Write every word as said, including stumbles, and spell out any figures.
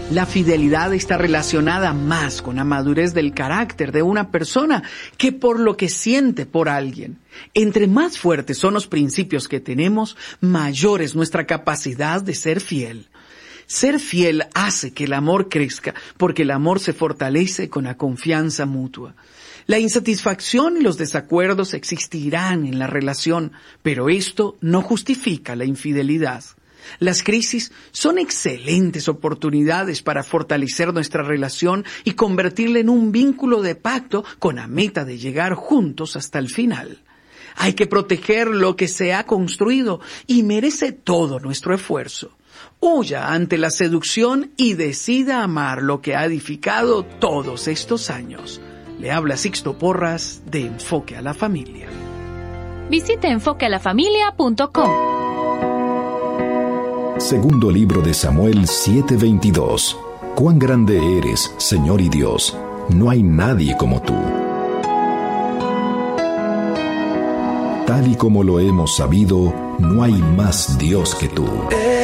La fidelidad está relacionada más con la madurez del carácter de una persona que por lo que siente por alguien. Entre más fuertes son los principios que tenemos, mayor es nuestra capacidad de ser fiel. Ser fiel hace que el amor crezca, porque el amor se fortalece con la confianza mutua. La insatisfacción y los desacuerdos existirán en la relación, pero esto no justifica la infidelidad. Las crisis son excelentes oportunidades para fortalecer nuestra relación y convertirla en un vínculo de pacto con la meta de llegar juntos hasta el final. Hay que proteger lo que se ha construido y merece todo nuestro esfuerzo. Huya ante la seducción y decida amar lo que ha edificado todos estos años. Le habla Sixto Porras de Enfoque a la Familia. Visite enfoque a la familia punto com. Segundo libro de Samuel siete veintidós. Cuán grande eres, Señor y Dios. No hay nadie como tú. Tal y como lo hemos sabido, no hay más Dios que tú.